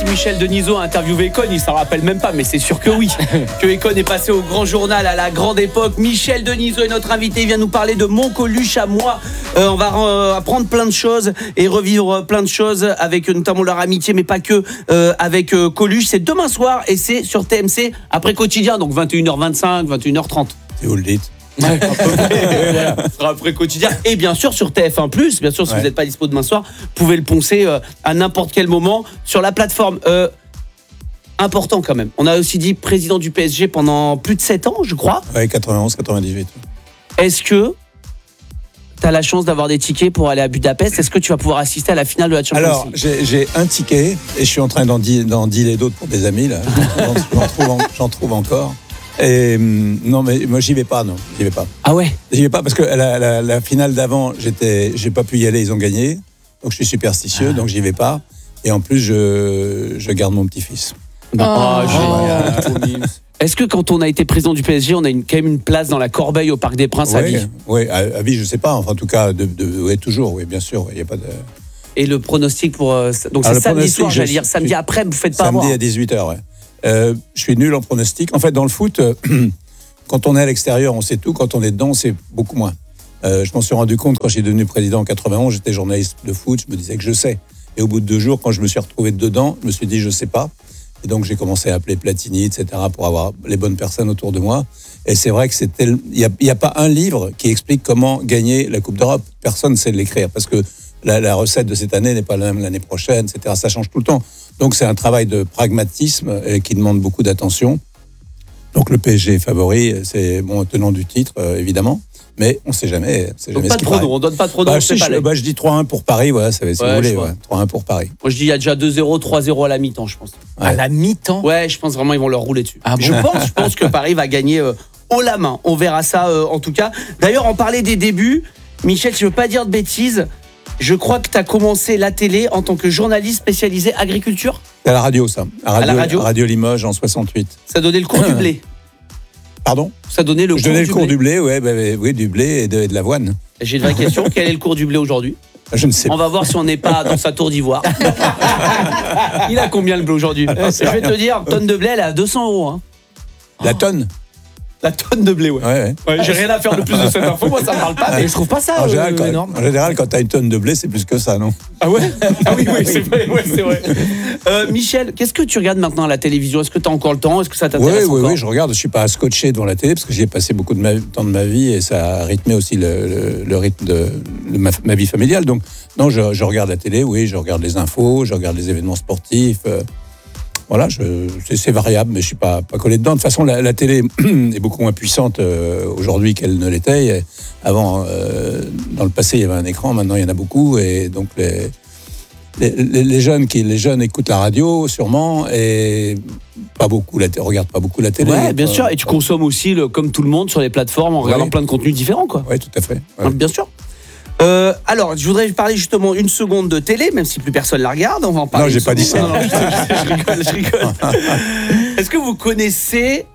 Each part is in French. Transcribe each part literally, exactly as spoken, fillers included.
si Michel Denisot a interviewé Econ, il s'en rappelle même pas, mais c'est sûr que oui. Que Econ est passé au grand journal à la grande époque. Michel Denisot est notre invité, il vient nous parler de Mon Coluche à moi. Euh, on va euh, apprendre plein de choses et revivre plein de choses avec notamment leur amitié, mais pas que, euh, avec euh, Coluche. C'est demain soir et c'est sur T M C après Quotidien, donc vingt et une heures vingt-cinq, vingt et une heures trente. Si vous le dites. Ouais, voilà. Ce sera après Quotidien et bien sûr sur T F un plus, bien sûr si ouais. vous n'êtes pas dispo demain soir, vous pouvez le poncer euh, à n'importe quel moment sur la plateforme. Euh, important quand même. On a aussi dit président du P S G pendant plus de sept ans, je crois. Ouais, quatre-vingt-onze quatre-vingt-dix-huit. Est-ce que tu as la chance d'avoir des tickets pour aller à Budapest? Est-ce que tu vas pouvoir assister à la finale de la Champions League? Alors, j'ai, j'ai un ticket et je suis en train d'en dealer, d'en dealer d'autres pour des amis là. J'en, j'en, trouve, en, j'en trouve encore. Et non, mais moi j'y vais pas, non, j'y vais pas. Ah ouais? J'y vais pas parce que la, la, la finale d'avant, j'étais, j'ai pas pu y aller, ils ont gagné, donc je suis superstitieux, ah. donc j'y vais pas. Et en plus, je, je garde mon petit-fils. Oh, oh génial. Est-ce que quand on a été président du P S G, on a une, quand même une place dans la corbeille au Parc des Princes ouais, à vie? Oui, à, à vie, je sais pas. Enfin, en tout cas, de, de, ouais, toujours, oui, bien sûr. Il y a pas de. Et le pronostic pour euh, donc c'est samedi soir, j'allais dire samedi après, vous faites pas samedi avoir. À dix-huit heures, ouais. Euh, je suis nul en pronostic. En fait, dans le foot, euh, quand on est à l'extérieur, on sait tout. Quand on est dedans, on sait beaucoup moins. Euh, je m'en suis rendu compte quand je suis devenu président en quatre-vingt-onze. J'étais journaliste de foot. Je me disais que je sais. Et au bout de deux jours, quand je me suis retrouvé dedans, je me suis dit je sais pas. Et donc j'ai commencé à appeler Platini, et cetera, pour avoir les bonnes personnes autour de moi. Et c'est vrai que c'est tel... il y a, il y a pas un livre qui explique comment gagner la Coupe d'Europe. Personne ne sait l'écrire parce que la, la recette de cette année n'est pas la même l'année prochaine, et cetera. Ça change tout le temps. Donc c'est un travail de pragmatisme euh, qui demande beaucoup d'attention. Donc le P S G est favori, c'est bon tenant du titre euh, évidemment, mais on ne sait jamais. On sait donc jamais pas ce de qui pronos, on donne pas de pronos. Bah, si, je, bah, je dis trois un pour Paris, voilà, ça va, si ouais, vous voulez, ouais, trois un pour Paris. Moi je dis il y a déjà deux zéro, trois zéro à la mi-temps, je pense. Ouais. À la mi-temps? Ouais, je pense vraiment ils vont leur rouler dessus. Ah bon? Je pense, je pense que Paris va gagner euh, haut la main. On verra ça euh, en tout cas. D'ailleurs, on parlait des débuts. Michel, je veux pas dire de bêtises. Je crois que tu as commencé la télé en tant que journaliste spécialisé agriculture. C'est à la radio, ça. À, radio, à la radio Radio Limoges en soixante-huit. Ça donnait le cours du blé. Pardon? Ça donnait le Je cours donnais du le cours blé. du blé, ouais, bah, oui, du blé et de, et de l'avoine. J'ai une vraie question. Quel est le cours du blé aujourd'hui? Je ne sais pas. On va voir si on n'est pas dans sa tour d'ivoire. Il a combien le blé aujourd'hui? Ah, Je vais te dire, tonne de blé, elle est à deux cents euros. Hein. La tonne? La tonne de blé, ouais. Ouais, ouais. ouais j'ai rien à faire de plus de cette info, moi ça me parle pas. Mais je trouve pas ça en général, euh, quand, énorme. En général, quand t'as une tonne de blé, c'est plus que ça, non? Ah ouais? Ah oui, oui, c'est vrai. Ouais, c'est vrai. Euh, Michel, qu'est-ce que tu regardes maintenant à la télévision? Est-ce que tu as encore le temps? Est-ce que ça t'intéresse? Oui, oui, encore oui, je regarde. Je suis pas scotché devant la télé parce que j'y ai passé beaucoup de ma, temps de ma vie et ça a rythmé aussi le, le, le rythme de, de ma, ma vie familiale. Donc, non, je, je regarde la télé, oui, je regarde les infos, je regarde les événements sportifs. Euh, Voilà, je, c'est, c'est variable, mais je ne suis pas, pas collé dedans. De toute façon, la, la télé est beaucoup moins puissante euh, aujourd'hui qu'elle ne l'était. Et avant, euh, dans le passé, il y avait un écran, maintenant il y en a beaucoup. Et donc, les, les, les, jeunes, qui, les jeunes écoutent la radio, sûrement, et pas beaucoup, la, regardent pas beaucoup la télé. Ouais, bien sûr. Et tu consommes aussi, le, comme tout le monde, sur les plateformes, en regardant ouais. plein de contenus différents, quoi. Oui, tout à fait. Ouais. Bien sûr. Euh, alors, je voudrais parler justement une seconde de télé, même si plus personne la regarde. On va en parler. Non, j'ai pas dit ça. Non, non, je, je rigole, je rigole. Est-ce que vous connaissez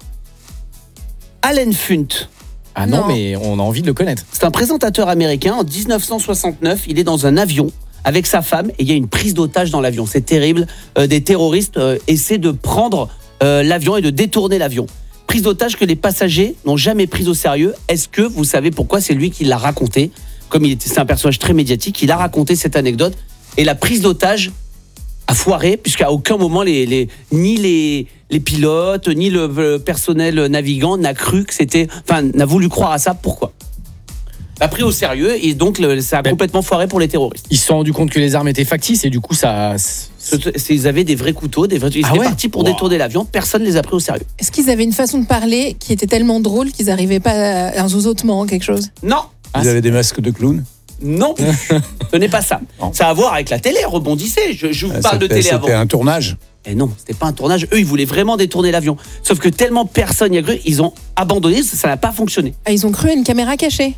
Allen Funt? Ah non, non, mais on a envie de le connaître. C'est un présentateur américain. En dix-neuf cent soixante-neuf, il est dans un avion avec sa femme et il y a une prise d'otage dans l'avion. C'est terrible. Euh, des terroristes euh, essaient de prendre euh, l'avion et de détourner l'avion. Prise d'otage que les passagers n'ont jamais prise au sérieux. Est-ce que vous savez pourquoi? C'est lui qui l'a raconté. Comme il était, c'est un personnage très médiatique, il a raconté cette anecdote et la prise d'otage a foiré puisqu'à aucun moment les, les, ni les, les pilotes ni le, le personnel navigant n'a cru que c'était, enfin n'a voulu croire à ça. Pourquoi? L'a pris au sérieux et donc le, ça a ben, complètement foiré pour les terroristes. Ils se sont rendus compte que les armes étaient factices et du coup ça. C'est, ils avaient des vrais couteaux, des vrais. Ils ah étaient ouais partis pour wow. détourner l'avion. Personne les a pris au sérieux. Est-ce qu'ils avaient une façon de parler qui était tellement drôle qu'ils n'arrivaient pas à un zozotement, quelque chose? Non. Vous ah, avez des masques de clown? Non plus. Ce n'est pas ça. Non. Ça a à voir avec la télé, rebondissez. Je, je vous ah, parle de télé c'était avant. C'était un tournage? Et non, c'était pas un tournage. Eux, ils voulaient vraiment détourner l'avion. Sauf que tellement personne n'y a cru, ils ont abandonné, ça n'a pas fonctionné. Ah, ils ont cru à une caméra cachée?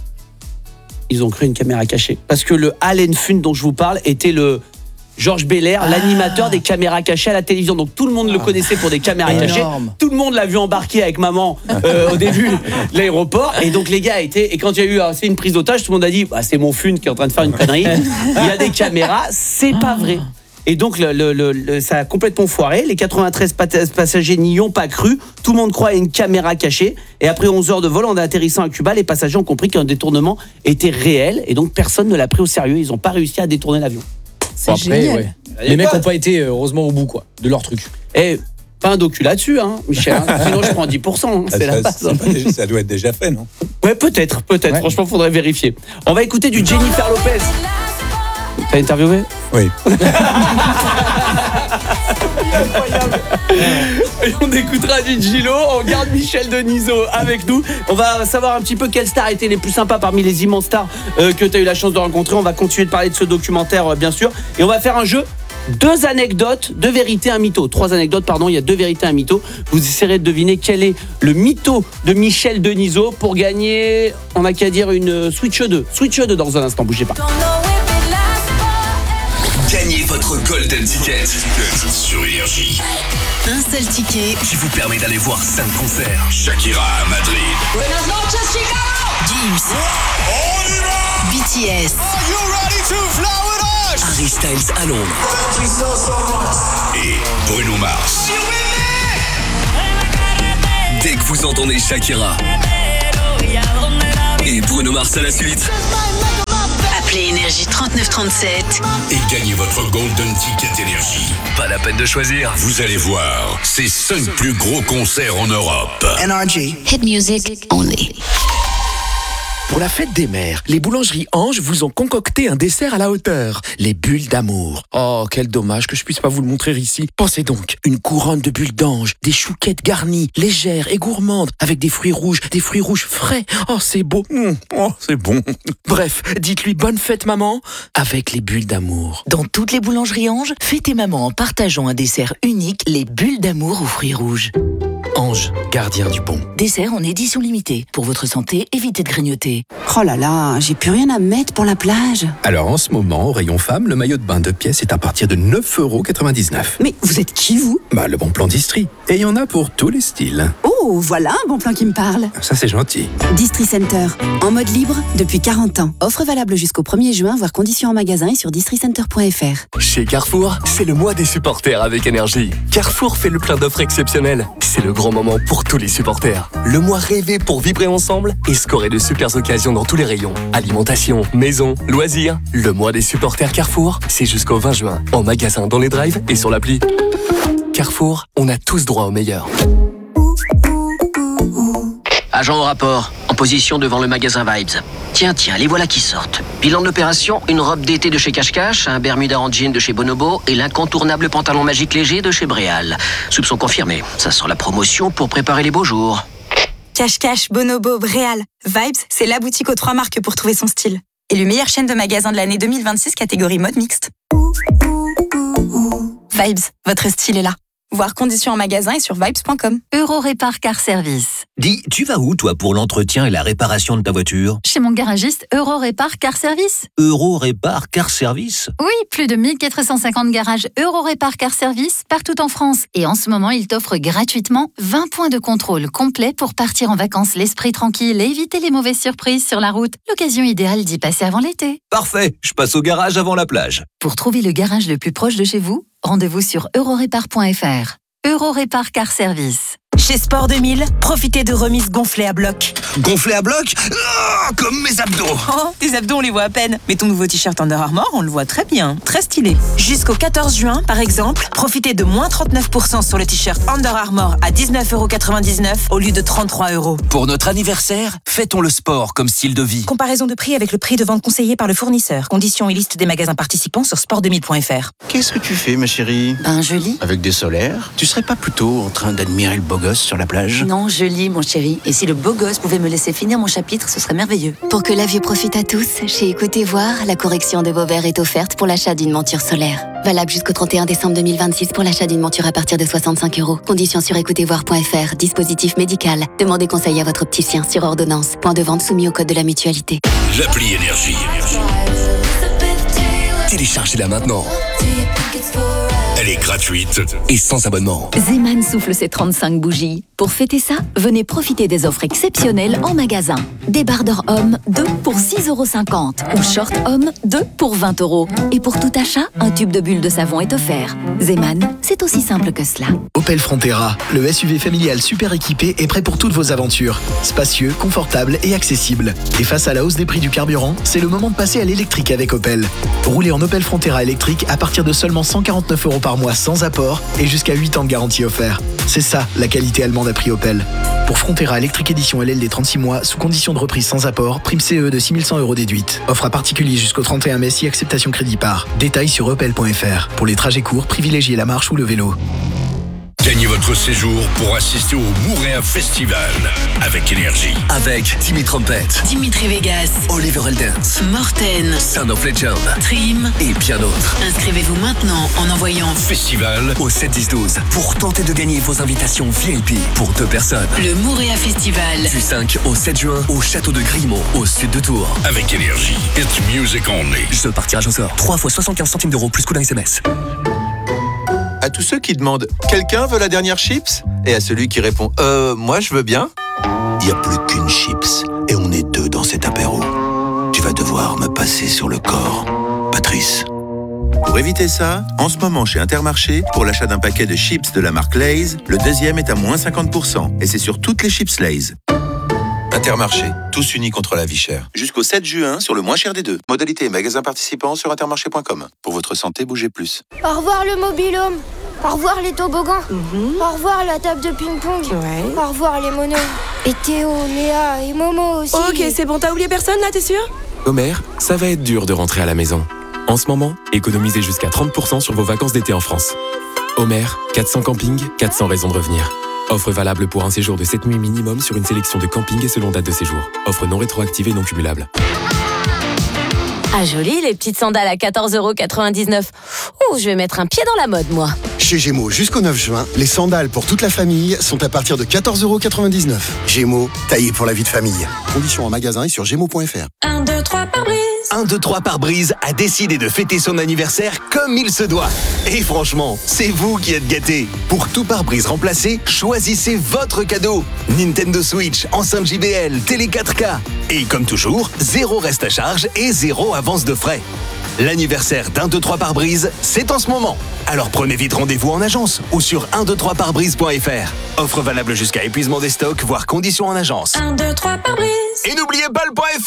Ils ont cru à une caméra cachée. Parce que le Allen Funt dont je vous parle était le Georges Belair, ah. l'animateur des caméras cachées à la télévision. Donc tout le monde ah. le connaissait pour des caméras énorme. cachées. Tout le monde l'a vu embarquer avec maman euh, au début de l'aéroport. Et donc les gars étaient. Et quand il y a eu c'est une prise d'otage, tout le monde a dit bah, c'est mon Funt qui est en train de faire une connerie. Il y a des caméras, c'est pas vrai. Et donc, le, le, le, le- ça a complètement foiré. Les quatre-vingt-treize pat- passagers n'y ont pas cru. Tout le monde croit à une caméra cachée. Et après onze heures de vol, en atterrissant à Cuba, les passagers ont compris qu'un détournement était réel. Et donc, personne ne l'a pris au sérieux. Ils n'ont pas réussi à détourner l'avion. C'est Bon, après, génial. ouais. Les mecs n'ont pas été, euh, heureusement, au bout quoi, de leur truc. Et pas un docu là-dessus, hein, Michel. hein. Sinon, je prends dix pour cent. hein. C'est la ça, base. ça, ça- ça doit être déjà fait, non? Ouais, peut-être, peut-être. Ouais. Franchement, faudrait vérifier. On va écouter du Jennifer Lopez. T'as interviewé? Oui. Et on écoutera du Gilo, on garde Michel Denisot avec nous. On va savoir un petit peu quelles stars étaient les plus sympas parmi les immenses stars euh, que tu as eu la chance de rencontrer. On va continuer de parler de ce documentaire, euh, bien sûr. Et on va faire un jeu. Deux anecdotes, deux vérités, un mytho. Trois anecdotes, pardon, il y a deux vérités, un mytho. Vous essaierez de deviner quel est le mytho de Michel Denisot pour gagner, on n'a qu'à dire une Switch deux. Switch deux dans un instant, bougez pas. Gagnez votre Golden Ticket sur Énergie. Un seul ticket. Qui vous permet d'aller voir cinq concerts. Shakira à Madrid. Gims. B T S. Harry Styles à Londres. Et Bruno Mars. Dès que vous entendez Shakira et Bruno Mars à la suite, Appelez Énergie trente-neuf trente-sept. et gagnez votre Golden Ticket Énergie. Pas la peine de choisir, vous allez voir ces cinq plus gros concerts en Europe. Hit music only. Pour la fête des mères, les boulangeries Ange vous ont concocté un dessert à la hauteur, les bulles d'amour. Oh, quel dommage que je puisse pas vous le montrer ici. Pensez donc, une couronne de bulles d'ange, des chouquettes garnies, légères et gourmandes, avec des fruits rouges, des fruits rouges frais. Oh, c'est beau. Mmh. Oh, c'est bon. Bref, dites-lui bonne fête maman, avec les bulles d'amour. Dans toutes les boulangeries Ange, fêtez maman en partageant un dessert unique, les bulles d'amour aux fruits rouges. Ange, gardien du bon. Dessert en édition limitée. Pour votre santé, évitez de grignoter. Oh là là, j'ai plus rien à mettre pour la plage. Alors en ce moment, au rayon femme, le maillot de bain de pièces est à partir de neuf euros quatre-vingt-dix-neuf. Mais vous êtes qui, vous? Bah, le bon plan d'Istrie. Et il y en a pour tous les styles. Oh, voilà un bon plan qui me parle. Ça, c'est gentil. Distri Center, en mode libre depuis quarante ans. Offre valable jusqu'au premier juin, voire conditions en magasin et sur districenter point f r. Chez Carrefour, c'est le mois des supporters avec Énergie. Carrefour fait le plein d'offres exceptionnelles. C'est le grand moment pour tous les supporters. Le mois rêvé pour vibrer ensemble et scorer de super occasions dans tous les rayons. Alimentation, maison, loisirs. Le mois des supporters Carrefour, c'est jusqu'au vingt juin. En magasin, dans les drives et sur l'appli. Carrefour, on a tous droit au meilleur. Agent au rapport, en position devant le magasin Vibes. Tiens, tiens, les voilà qui sortent. Bilan de l'opération, une robe d'été de chez Cache Cache, un Bermuda en jean de chez Bonobo et l'incontournable pantalon magique léger de chez Bréal. Soupçon confirmé, ça sent la promotion pour préparer les beaux jours. Cache Cache, Bonobo, Bréal. Vibes, c'est la boutique aux trois marques pour trouver son style. Élu meilleure chaîne de magasins de l'année deux mille vingt-six, catégorie mode mixte. Vibes, votre style est là. Voir conditions en magasin et sur vibes point com. Euro Répar Car Service. Dis, tu vas où, toi, pour l'entretien et la réparation de ta voiture? Chez mon garagiste Euro Répar Car Service. Euro Répar Car Service? Oui, plus de mille quatre cent cinquante garages Euro Répar Car Service partout en France. Et en ce moment, il t'offre gratuitement vingt points de contrôle complets pour partir en vacances l'esprit tranquille et éviter les mauvaises surprises sur la route. L'occasion idéale d'y passer avant l'été. Parfait, je passe au garage avant la plage. Pour trouver le garage le plus proche de chez vous, rendez-vous sur eurorépar point f r. Euro Répar Car Service. Chez Sport deux mille, profitez de remises gonflées à bloc. Gonflé à bloc? Ah, comme mes abdos. Oh, tes abdos, on les voit à peine. Mais ton nouveau t-shirt Under Armour, on le voit très bien. Très stylé. Jusqu'au quatorze juin, par exemple, profitez de moins trente-neuf pour cent sur le t-shirt Under Armour à dix-neuf euros quatre-vingt-dix-neuf au lieu de trente-trois euros. Pour notre anniversaire, fêtons le sport comme style de vie. Comparaison de prix avec le prix de vente conseillé par le fournisseur. Conditions et liste des magasins participants sur sport deux mille point f r. Qu'est-ce que tu fais, ma chérie? Ben, je lis. Avec des solaires? Tu serais pas plutôt en train d'admirer le beau gosse sur la plage? Non, je lis, mon chéri. Et si le beau gosse pouvait me laisser finir mon chapitre, ce serait merveilleux. Pour que la vue profite à tous, chez Écoutez Voir, la correction de vos verres est offerte pour l'achat d'une monture solaire. Valable jusqu'au trente et un décembre deux mille vingt-six pour l'achat d'une monture à partir de soixante-cinq euros. Conditions sur écoutez voir point f r. Dispositif médical. Demandez conseil à votre opticien sur ordonnance. Point de vente soumis au code de la mutualité. L'appli Énergie. Téléchargez-la maintenant. Elle est gratuite et sans abonnement. Zeman souffle ses trente-cinq bougies. Pour fêter ça, venez profiter des offres exceptionnelles en magasin. Débardeur homme, deux pour six euros cinquante. Ou short homme, deux pour vingt euros. Et pour tout achat, un tube de bulles de savon est offert. Zeman, c'est aussi simple que cela. Opel Frontera, le S U V familial super équipé est prêt pour toutes vos aventures. Spacieux, confortable et accessible. Et face à la hausse des prix du carburant, c'est le moment de passer à l'électrique avec Opel. Roulez en Opel Frontera électrique à partir de seulement cent quarante-neuf euros par mois sans apport et jusqu'à huit ans de garantie offert. C'est ça, la qualité allemande à prix Opel. Pour Frontera électrique édition L L D trente-six mois, sous condition de reprise sans apport, prime C E de six mille cent euros déduite. Offre à particulier jusqu'au trente et un mai si acceptation crédit par. Détails sur opel point f r. Pour les trajets courts, privilégiez la marche ou le vélo. Gagnez votre séjour pour assister au Moorea Festival avec Énergie. Avec Timmy Trumpet, Dimitri Vegas, Oliver Eldens, Morten, Sound of Legend, Trim et bien d'autres. Inscrivez-vous maintenant en envoyant Festival au sept dix douze pour tenter de gagner vos invitations V I P pour deux personnes. le Moorea Festival. Du cinq au sept juin au château de Grimont, au sud de Tours. avec Énergie. It's music only. Je pars tirage au sort. trois fois soixante-quinze centimes d'euros plus coup d'un S M S. À tous ceux qui demandent « Quelqu'un veut la dernière chips ?» et à celui qui répond « Euh, moi je veux bien ?» Il n'y a plus qu'une chips et on est deux dans cet apéro. Tu vas devoir me passer sur le corps, Patrice. Pour éviter ça, en ce moment chez Intermarché, pour l'achat d'un paquet de chips de la marque Lay's, le deuxième est à moins cinquante pour cent et c'est sur toutes les chips Lay's. Intermarché, tous unis contre la vie chère. Jusqu'au sept juin sur le moins cher des deux. Modalité et magasin participants sur intermarché point com. Pour votre santé, bougez plus. Au revoir le mobil-home. Au revoir les toboggans. Mm-hmm. Au revoir la table de ping-pong. Ouais. Au revoir les monos. Et Théo, Léa et Momo aussi. Ok, c'est bon, t'as oublié personne là, t'es sûr? Homer, ça va être dur de rentrer à la maison. En ce moment, économisez jusqu'à trente pour cent sur vos vacances d'été en France. Homer, quatre cents campings, quatre cents raisons de revenir. Offre valable pour un séjour de sept nuits minimum sur une sélection de campings et selon date de séjour. Offre non rétroactive et non cumulable. Ah joli, les petites sandales à quatorze euros quatre-vingt-dix-neuf. Oh, je vais mettre un pied dans la mode, moi. Chez Gémeaux, jusqu'au neuf juin, les sandales pour toute la famille sont à partir de quatorze euros quatre-vingt-dix-neuf. Gémeaux, taillé pour la vie de famille. Conditions en magasin et sur gémeaux point f r. un, deux, trois par brise. un, deux, trois pare-brise a décidé de fêter son anniversaire comme il se doit. Et franchement, c'est vous qui êtes gâtés. Pour tout pare-brise remplacé, choisissez votre cadeau. Nintendo Switch, enceinte J B L, télé quatre K. Et comme toujours, zéro reste à charge et zéro avance de frais. L'anniversaire d'un, deux, trois pare-brise, c'est en ce moment. Alors prenez vite rendez-vous en agence ou sur un, deux, trois pare brise point f r. Offre valable jusqu'à épuisement des stocks, voire conditions en agence. un, deux, trois pare-brise. Et n'oubliez pas le .fr.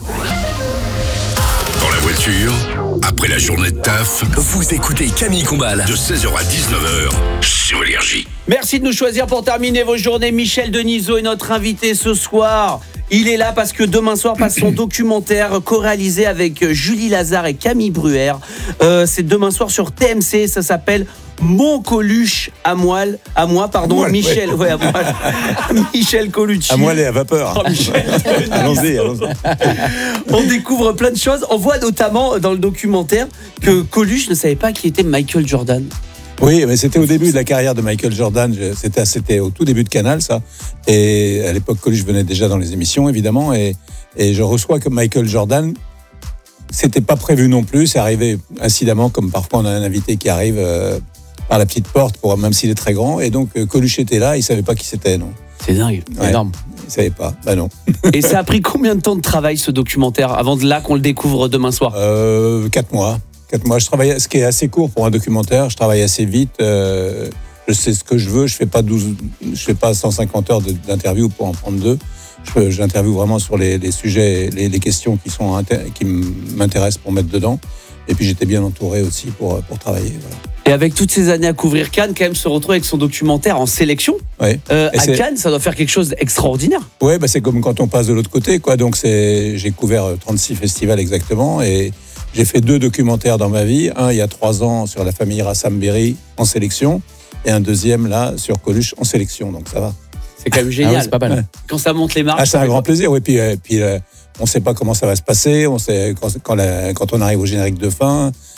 Dans la voiture, après la journée de taf, vous écoutez Camille Combal de seize heures à dix-neuf heures sur Énergie. Merci de nous choisir pour terminer vos journées. Michel Denisot est notre invité ce soir. Il est là parce que demain soir passe son documentaire co-réalisé avec Julie Lazare et Camille Bruer. Euh, c'est demain soir sur T M C, ça s'appelle Mon Coluche à moelle, à moi pardon, moelle, Michel, ouais. ouais, à moelle. Michel Colucci. À moelle et à vapeur. Oh, Michel. allons-y, allons-y. On découvre plein de choses. On voit notamment dans le documentaire que Coluche ne savait pas qui était Michael Jordan. Oui, mais c'était au début de la carrière de Michael Jordan. C'était, c'était au tout début de Canal, ça. Et à l'époque, Coluche venait déjà dans les émissions, évidemment. Et, et je reçois que Michael Jordan, c'était pas prévu non plus. C'est arrivé incidemment, comme parfois on a un invité qui arrive euh, par la petite porte, pour, même s'il est très grand. Et donc, Coluche était là, il savait pas qui c'était, non. C'est dingue, ouais, énorme. Il savait pas, bah non. Et ça a pris combien de temps de travail, ce documentaire, avant de là qu'on le découvre demain soir? euh, Quatre mois. Quatre mois. Je travaille, ce qui est assez court pour un documentaire. Je travaille assez vite. Euh, je sais ce que je veux. Je fais pas douze, je fais pas cent cinquante heures de, d'interview pour en prendre deux. Je, j'interviewe vraiment sur les, les sujets, les, les questions qui sont inter, qui m'intéressent pour mettre dedans. Et puis j'étais bien entouré aussi pour pour travailler. Voilà. Et avec toutes ces années à couvrir Cannes, quand même se retrouver avec son documentaire en sélection. Ouais. Euh, à c'est... Cannes, ça doit faire quelque chose d'extraordinaire. Ouais, bah c'est comme quand on passe de l'autre côté, quoi. Donc c'est, j'ai couvert trente-six festivals exactement et j'ai fait deux documentaires dans ma vie. Un, il y a trois ans, sur la famille Rassam-Berry en sélection. Et un deuxième, là, sur Coluche en sélection. Donc, ça va. C'est quand même génial. Ah ouais, c'est pas mal. Ouais. Quand ça monte les marches. Ah, c'est un grand plaisir. Oui, puis, euh, puis euh, on ne sait pas comment ça va se passer. On sait, quand, quand, la, quand on arrive au générique de fin,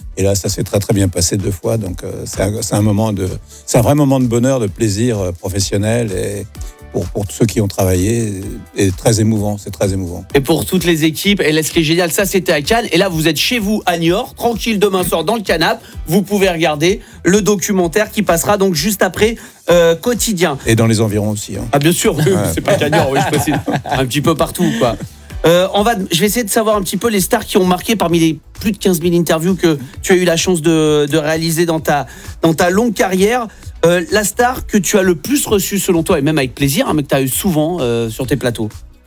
Et là, ça s'est très très bien passé deux fois. Donc euh, c'est, un, c'est un moment de, c'est un vrai moment de bonheur, de plaisir euh, professionnel et pour pour tous ceux qui ont travaillé, et très émouvant. C'est très émouvant. Et pour toutes les équipes. Et là, ce qui est génial, ça c'était à Cannes. Et là, vous êtes chez vous à Niort, tranquille demain soir dans le canapé. Vous pouvez regarder le documentaire qui passera donc juste après euh, Quotidien. Et dans les environs aussi. Hein. Ah bien sûr, Ouais. c'est pas qu'à Niort, oui, je précise. Un petit peu partout, quoi. Euh, on va, je vais essayer de savoir un petit peu les stars qui ont marqué parmi les plus de quinze mille interviews que tu as eu la chance de, de réaliser dans ta, dans ta longue carrière. Euh, la star que tu as le plus reçue selon toi, et même avec plaisir, hein, mais que tu as eu souvent euh, sur tes plateaux.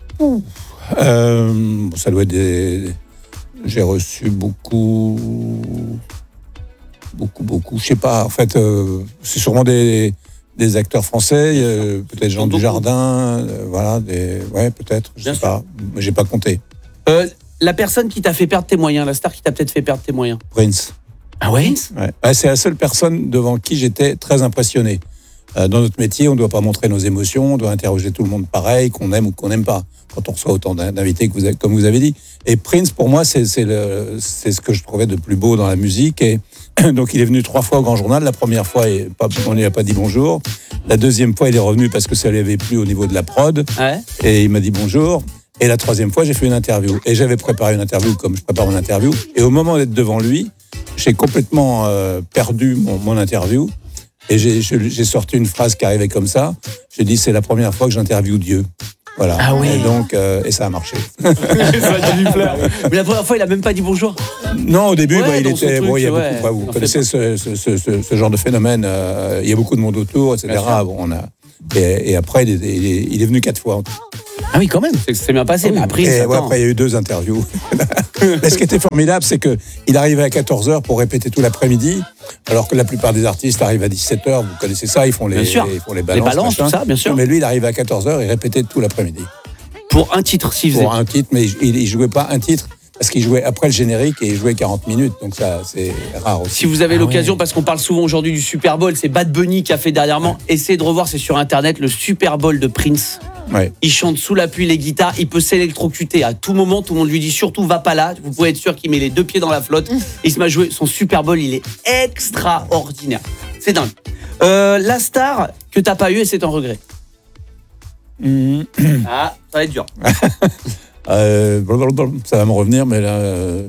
Euh, ça doit être des. J'ai reçu beaucoup, beaucoup, beaucoup. Je sais pas. En fait, euh, c'est sûrement des, des acteurs français, euh, peut-être Jean Dujardin, euh, voilà, des, ouais, peut-être. Je sais pas. Mais j'ai pas compté. Euh, la personne qui t'a fait perdre tes moyens, la star qui t'a peut-être fait perdre tes moyens. Prince. Ah ouais, ouais. Ouais, c'est la seule personne devant qui j'étais très impressionné. Euh, dans notre métier, on ne doit pas montrer nos émotions, on doit interroger tout le monde pareil, qu'on aime ou qu'on n'aime pas, quand on reçoit autant d'invités que vous avez, comme vous avez dit. Et Prince, pour moi, c'est, c'est, le, c'est ce que je trouvais de plus beau dans la musique. Et donc, il est venu trois fois au Grand Journal. La première fois, il, pas, on ne lui a pas dit bonjour. La deuxième fois, il est revenu parce que ça ne lui avait plu au niveau de la prod. Ouais. Et il m'a dit bonjour. Et la troisième fois, j'ai fait une interview. Et j'avais préparé une interview comme je prépare mon interview. Et au moment d'être devant lui, j'ai complètement euh, perdu mon, mon interview. Et j'ai, j'ai sorti une phrase qui arrivait comme ça. J'ai dit, c'est la première fois que j'interviewe Dieu. Voilà. Ah oui. Et donc, euh, et ça a marché. Ça a dû lui plaire. Mais la première fois, il a même pas dit bonjour. Non, au début, Ouais, bah, il dans était. son Bon, il y a truc, beaucoup. ouais. Bah, vous On connaissez ce, ce, ce, ce, ce genre de phénomène. Euh, il y a beaucoup de monde autour, et cetera. Bon, on a. Et, et après, il est, il, est, il est venu quatre fois. Ah oui, quand même. C'est que c'est bien passé. Oui. Mais après, et ça ouais, attend. après, il y a eu deux interviews. Mais ce qui était formidable, c'est qu'il arrivait à quatorze heures pour répéter tout l'après-midi, alors que la plupart des artistes arrivent à dixsept heures. Vous connaissez ça, ils font les, Bien sûr. ils font les Les balances. balances, machin. tout ça, bien sûr. Mais lui, il arrivait à quatorze heures et répétait tout l'après-midi. Pour un titre, s'il faisait. Pour un titre, mais il ne jouait pas un titre, parce qu'il jouait après le générique et il jouait quarante minutes. Donc ça, c'est rare aussi. Si vous avez l'occasion, parce qu'on parle souvent aujourd'hui du Super Bowl, c'est Bad Bunny qui a fait dernièrement. Essayez de revoir, c'est sur Internet, le Super Bowl de Prince. Ouais. Il chante sous la pluie les guitares, il peut s'électrocuter à tout moment. Tout le monde lui dit surtout va pas là. Vous pouvez être sûr qu'il met les deux pieds dans la flotte. Il se met à jouer son Super Bowl, il est extraordinaire. C'est dingue. Euh, la star que t'as pas eu et c'est un regret. Mmh. Ah, ça va être dur. Euh, blablabla, ça va me revenir, mais là. Euh...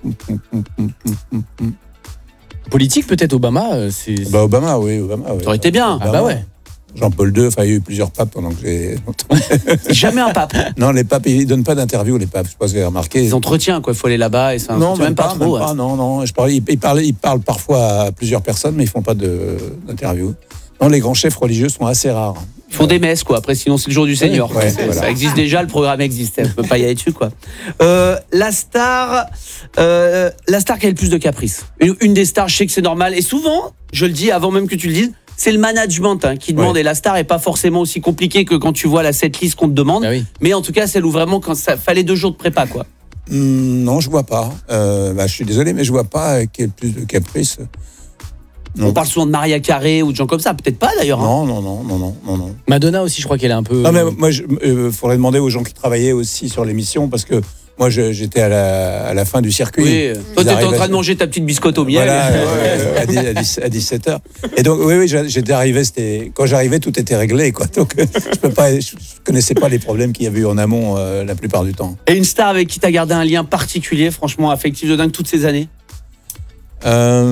Politique, peut-être Obama. euh, C'est... Bah, Obama, oui, Obama. Oui. Ça aurait été bien. Ah bah ouais. Jean-Paul deux, enfin, il y a eu plusieurs papes pendant que j'ai. Jamais un pape. Non, les papes, ils donnent pas d'interview, les papes. Je sais pas si vous avez remarqué. Ils entretiennent, quoi. Il faut aller là-bas et ça. Non, même, même pas, pas, trop. même ouais. pas, non, non. Je parle, ils, ils parlent, ils parlent parfois à plusieurs personnes, mais ils font pas de, d'interview. Non, les grands chefs religieux sont assez rares. Ils font des messes, quoi. Après, sinon, c'est le jour du Seigneur. Ouais, C'est- voilà. Ça existe déjà, le programme existe. On peut pas y aller dessus, quoi. Euh, la star, euh, la star qui a le plus de caprices. Une, une des stars, je sais que c'est normal. Et souvent, je le dis avant même que tu le dises, c'est le management hein, qui demande. Ouais. Et la star est pas forcément aussi compliquée que quand tu vois la setlist qu'on te demande. Ah oui. Mais en tout cas, celle où vraiment, quand ça fallait deux jours de prépa, quoi. Hum, non, je vois pas. Euh, bah, je suis désolé, mais je vois pas qu'il y ait plus de caprices. Non. On parle souvent de Maria Carré ou de gens comme ça. Peut-être pas, d'ailleurs. hein. Non, non, non, non, non, non, non. Madonna aussi, je crois qu'elle est un peu. Non, mais moi, il euh, faudrait demander aux gens qui travaillaient aussi sur l'émission, parce que moi, je- j'étais à la, à la fin du circuit. Oui. Ils Toi, t'étais en arrivaient- train de manger ta petite biscotte au miel. Voilà, euh, à, dix- à dix- à dix-sept heures. Et donc, oui, oui, j'a- j'étais arrivé, c'était, quand j'arrivais, tout était réglé, quoi. Donc, euh, je peux pas, je connaissais pas les problèmes qu'il y avait eu en amont euh, la plupart du temps. Et une star avec qui t'as gardé un lien particulier, franchement, affectif de dingue toutes ces années. Euh,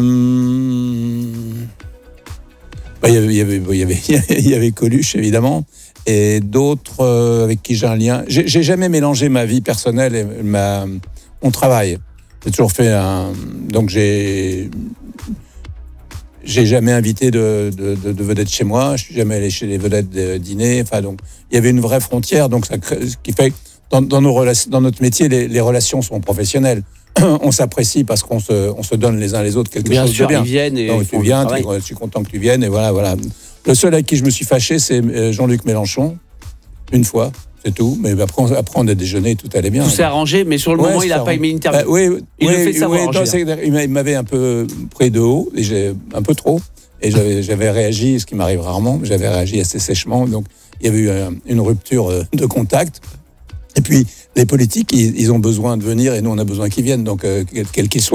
bah, il y avait, il y avait, il y avait, il y avait Coluche, évidemment, et d'autres euh, avec qui j'ai un lien. J'ai, j'ai jamais mélangé ma vie personnelle et ma, mon travail. J'ai toujours fait un. Donc, j'ai. J'ai jamais invité de, de, de, de vedettes chez moi. Je suis jamais allé chez les vedettes de dîner. Enfin, donc, il y avait une vraie frontière. Donc, ça crée, ce qui fait que dans, dans, nos relations, dans notre métier, les, les relations sont professionnelles. On s'apprécie parce qu'on se, on se donne les uns les autres quelque Bien chose sûr, de bien. ils viennent et Donc, ils font tu le viens, travail. tu- je suis content que tu viennes, et voilà, voilà. Le seul avec qui je me suis fâché, c'est euh, Jean-Luc Mélenchon, une fois, c'est tout. Mais après, on, après, on a déjeuné, tout allait bien. Tout s'est arrangé, mais sur le Ouais, moment, il n'a c'est pas aimé l'interview. Bah, oui, il oui, le fait savoir. oui, en non, général. c'est- il m'a- il m'avait un peu pris de haut, et j'ai un peu trop. Et j'avais, j'avais réagi, ce qui m'arrive rarement, mais j'avais réagi assez sèchement. Donc, il y avait eu euh, une rupture euh, de contact. Et puis, les politiques, ils, ils ont besoin de venir et nous, on a besoin qu'ils viennent, donc, euh, quel- quel qu'il soit.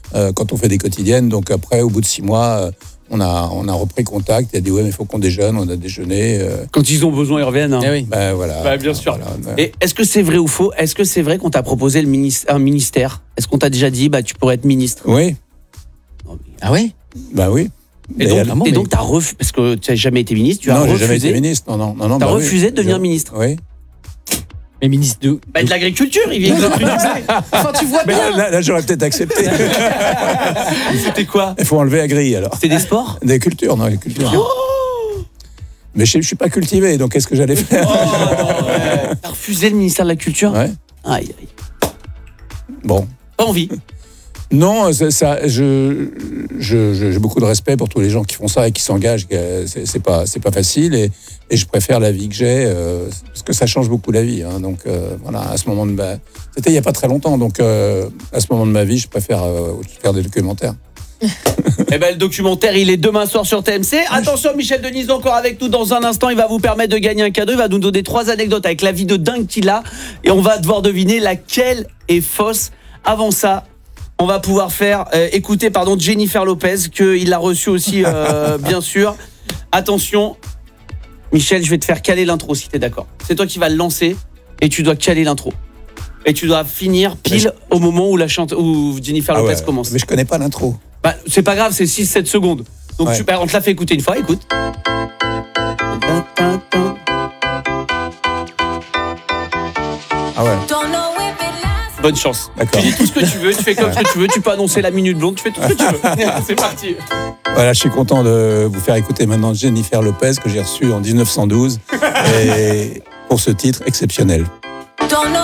euh, quand on fait des quotidiennes. Donc après, au bout de six mois, euh, on, a, on a repris contact. Il a dit, ouais, mais il faut qu'on déjeune. On a déjeuné. Euh... Quand ils ont besoin, ils reviennent. Hein. Eh oui. Ben voilà. Bah, bien sûr. Voilà, ben... Et est-ce que c'est vrai ou faux? Est-ce que c'est vrai qu'on t'a proposé le ministère, un ministère? Est-ce qu'on t'a déjà dit, bah, tu pourrais être ministre? Oui. Ah oui? Ben oui. Et donc, ah bon, et donc mais... t'as refusé, parce que tu n'as jamais été ministre, tu as non, refusé. Non, j'ai jamais été ministre, non, non, non. non t'as bah refusé oui. de devenir je... ministre. Oui. Mais ministre de... Bah, de l'agriculture, il vient de Enfin, tu vois mais bien. Là, là, là j'aurais peut-être accepté. C'était quoi? Il faut enlever la grille, alors. C'était des sports? Des cultures, non, des cultures. Oh, mais je ne suis pas cultivé, donc qu'est-ce que j'allais faire? Oh, non, ouais. T'as refusé le ministère de la Culture? Ouais. Aïe, aïe. Bon. Pas envie. Non, ça, ça, je, je, je, j'ai beaucoup de respect pour tous les gens qui font ça et qui s'engagent. C'est, c'est pas, c'est pas facile et, et je préfère la vie que j'ai euh, parce que ça change beaucoup la vie. Hein, donc euh, voilà, à ce moment de ma, c'était il y a pas très longtemps. Donc euh, à ce moment de ma vie, je préfère euh, faire des documentaires. Eh ben, le documentaire, il est demain soir sur T M C. Attention, Michel Denisot encore avec nous dans un instant. Il va vous permettre de gagner un cadeau. Il va nous donner trois anecdotes avec la vie de dingue qu'il a et on va devoir deviner laquelle est fausse. Avant ça, on va pouvoir faire euh, écouter pardon Jennifer Lopez, qu'il l'a reçu aussi euh, bien sûr. Attention, Michel, je vais te faire caler l'intro si t'es d'accord. C'est toi qui vas le lancer et tu dois caler l'intro. Et tu dois finir pile je... au moment où, la chante... où Jennifer ah Lopez ouais, commence. Mais je connais pas l'intro. Bah, c'est pas grave, c'est six sept secondes. Donc ouais. tu, bah, on te l'a fait écouter une fois, écoute. Ah ouais. Bonne chance. D'accord. Tu dis tout ce que tu veux, tu fais comme ce que tu veux, tu peux annoncer la minute blonde, tu fais tout ce que tu veux. C'est parti. Voilà, je suis content de vous faire écouter maintenant Jennifer Lopez que j'ai reçue en dix-neuf cent douze et pour ce titre exceptionnel.